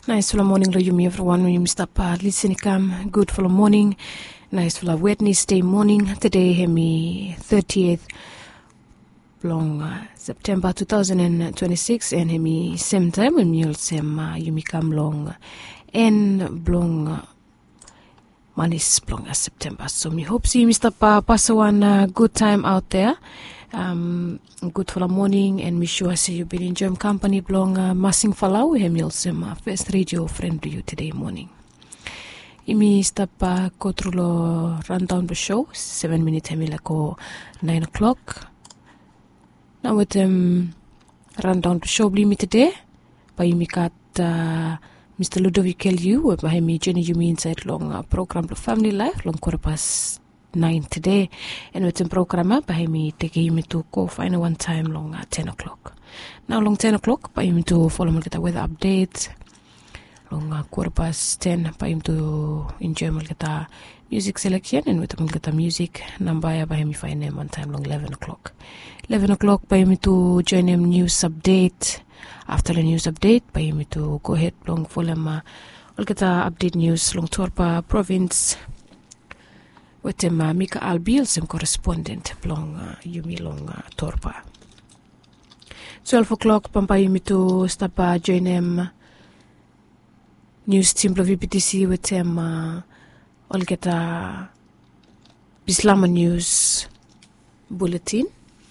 Nice for the morning, lo yumi everyone. When you stop listening, good for the morning. Nice for the Wednesday morning. Today, hemi 30th long September 2026, and hemi same time when you'll same yumi come long and blong manis blong September. So me hope see Mr. Pass one good time out there. Good for the morning, and me sure see you been enjoying company blong massing falau hem you'll same first radio friend to you today morning. Imi stop go through lo rundown the show 7 minutes hemi like 9 o'clock. Now with rundown the show bli me today by imi kat Mr. Ludovic L.U. by me Jenny Yumi inside long program the family life long quarter past 9 today, and with the program by me take him to go find one time long 10 o'clock. Now long 10 o'clock by him to follow me get the weather update. Long quarter past 10 by him to enjoy me get the music selection, and with him get the music number by him find him one time long 11 o'clock. 11 o'clock by him to join him news update. After the news update by him to go ahead long follow him all get the update news long Torpa province. With him Mika Albiel, some correspondent long Yumi long Torpa. 12 o'clock Pampa Yumi to stop join him news team of VPTC with him all get a Bislama news bulletin.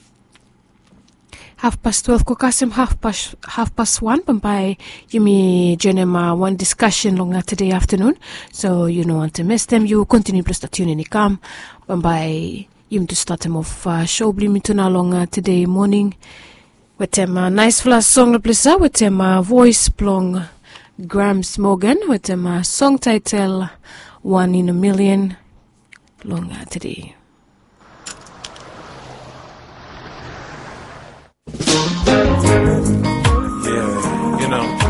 12:30 Kokasim 1:30 Pampai Yumi join him one discussion long today afternoon. So you don't want to miss them. You continue to tune in come Pampai Yumi to start him off show bli me to now long today morning with him nice flash song please with him voice blong Grams Morgan with him song title One in a Million long today. Yeah, you know,